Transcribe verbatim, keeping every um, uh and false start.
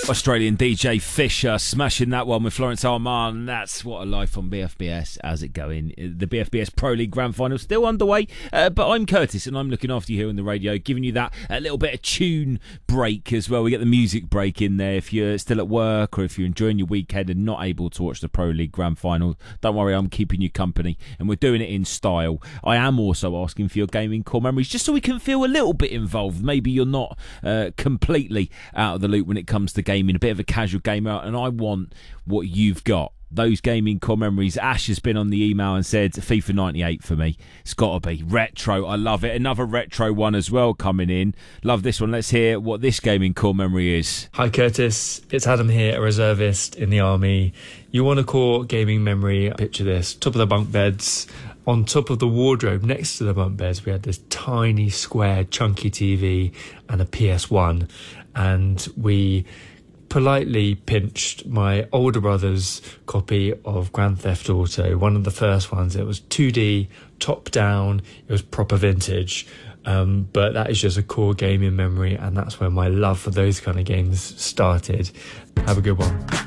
Australian D J Fisher smashing that one with Florence Armand. That's What a Life on B F B S. How's it going? The B F B S Pro League Grand Final still underway, uh, but I'm Curtis and I'm looking after you here on the radio, giving you that a little bit of tune break as well. We get the music break in there if you're still at work or if you're enjoying your weekend and not able to watch the Pro League Grand Final. Don't worry, I'm keeping you company and we're doing it in style. I am also asking for your gaming core memories just so we can feel a little bit involved. Maybe you're not uh, completely out of the loop when it comes to gaming, a bit of a casual gamer, and I want what you've got. Those gaming core memories. Ash has been on the email and said FIFA ninety-eight for me. It's got to be retro. I love it. Another retro one as well coming in. Love this one. Let's hear what this gaming core memory is. Hi Curtis, it's Adam here, a reservist in the army. You want a core gaming memory? Picture this: top of the bunk beds, on top of the wardrobe next to the bunk beds, we had this tiny square chunky T V and a P S one, and we politely pinched my older brother's copy of Grand Theft Auto, one of the first ones. It was two D, top down, it was proper vintage, um, but that is just a core gaming memory, and that's where my love for those kind of games started. Have a good one.